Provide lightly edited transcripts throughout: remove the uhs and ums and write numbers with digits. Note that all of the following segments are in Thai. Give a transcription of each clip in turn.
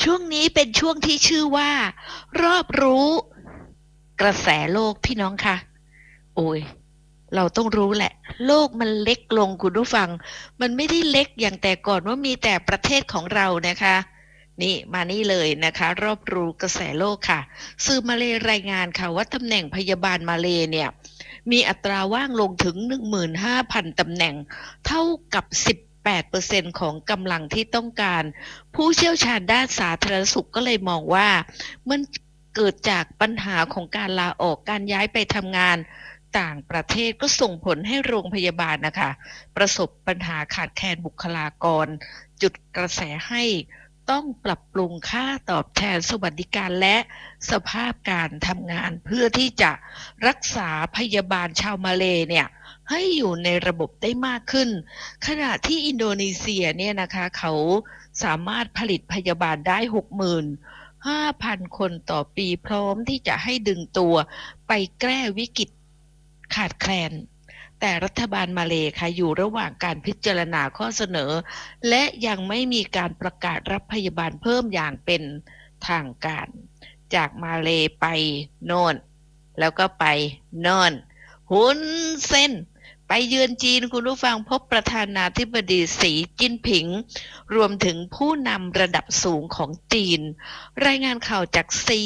ช่วงนี้เป็นช่วงที่ชื่อว่ารอบรู้กระแสโลกพี่น้องค่ะโอ้ยเราต้องรู้แหละโลกมันเล็กลงคุณผู้ฟังมันไม่ได้เล็กอย่างแต่ก่อนว่ามีแต่ประเทศของเรานะคะนี่มานี่เลยนะคะรอบรู้กระแสโลกค่ะสื่อมาเลรายงานค่ะว่าตำแหน่งพยาบาลมาเลเนี่ยมีอัตราว่างลงถึง 15,000 ตำแหน่งเท่ากับ18%ของกำลังที่ต้องการ ผู้เชี่ยวชาญด้านสาธารณสุขก็เลยมองว่ามันเกิดจากปัญหาของการลาออกการย้ายไปทำงานต่างประเทศก็ส่งผลให้โรงพยาบาลนะคะประสบปัญหาขาดแคลนบุคลากรจุดกระแสให้ต้องปรับปรุงค่าตอบแทนสวัสดิการและสภาพการทำงานเพื่อที่จะรักษาพยาบาลชาวมาเลเนี่ยให้อยู่ในระบบได้มากขึ้นขณะที่อินโดนีเซียเนี่ยนะคะเขาสามารถผลิตพยาบาลได้ 65,000 คนต่อปีพร้อมที่จะให้ดึงตัวไปแก้วิกฤตขาดแคลนแต่รัฐบาลมาเลค่ะอยู่ระหว่างการพิจารณาข้อเสนอและยังไม่มีการประกาศรับพยาบาลเพิ่มอย่างเป็นทางการจากมาเลไปโน่นแล้วก็ไปโน่นฮุนเซนไปเยือนจีนคุณผู้ฟังพบประธานาธิบดีสีจิ้นผิงรวมถึงผู้นำระดับสูงของจีนรายงานข่าวจาก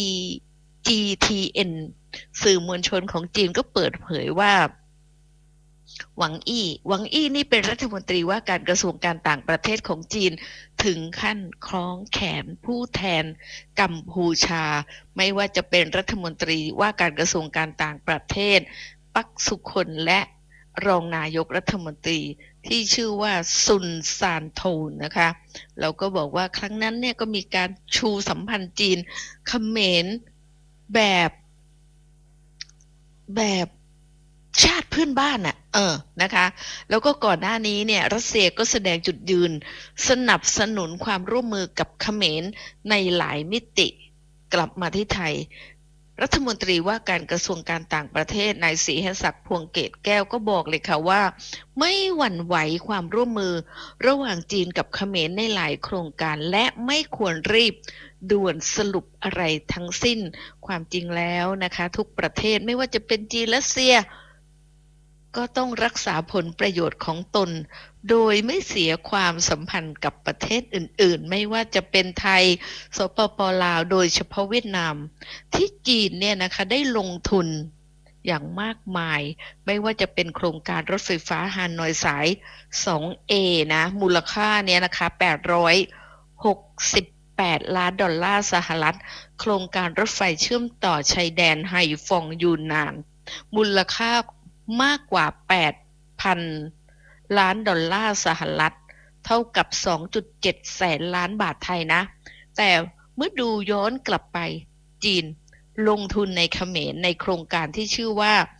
CGTN สื่อมวลชนของจีนก็เปิดเผยว่าหวังอี้นี่เป็นรัฐมนตรีว่าการกระทรวงการต่างประเทศของจีนถึงขั้นคล้องแขนผู้แทนกัมพูชาไม่ว่าจะเป็นรัฐมนตรีว่าการกระทรวงการต่างประเทศปักสุคนและรองนายกรัฐมนตรีที่ชื่อว่าซุนซานโทนนะคะเราก็บอกว่าครั้งนั้นเนี่ยก็มีการชูสัมพันธ์จีนเขมรแบบแบบ ชาติเพื่อนบ้านน่ะนะคะแล้วก็ก่อนหน้านี้เนี่ยรัสเซียก็แสดงจุดยืนสนับสนุนความร่วมมือกับเขมรในหลายมิติกลับมาที่ไทยรัฐมนตรีว่าการกระทรวงการต่างประเทศนายศรีหศักดิ์พวงเกตแก้วก็บอกเลยค่ะว่าไม่หวั่นไหวความร่วมมือระหว่างจีนกับเขมรในหลายโครงการและไม่ควรรีบด่วนสรุปอะไรทั้งสิ้นความจริงแล้วนะคะทุกประเทศไม่ว่าจะเป็นจีนรัสเซียก็ต้องรักษาผลประโยชน์ของตนโดยไม่เสียความสัมพันธ์กับประเทศอื่นๆไม่ว่าจะเป็นไทยสปป.ลาวโดยเฉพาะเวียดนามที่จีนเนี่ยนะคะได้ลงทุนอย่างมากมายไม่ว่าจะเป็นโครงการรถไฟฟ้าฮานอยสาย 2A นะมูลค่าเนี่ยนะคะ868 ล้านดอลลาร์สหรัฐโครงการรถไฟเชื่อมต่อชายแดนไฮฟองยูนนานมูลค่ามากกว่า 8,000 ล้านดอลลาร์สหรัฐเท่ากับ 2.7 แสนล้านบาทไทยนะแต่เมื่อดูย้อนกลับไปจีนลงทุนในเขมรในโครงการที่ชื่อว่า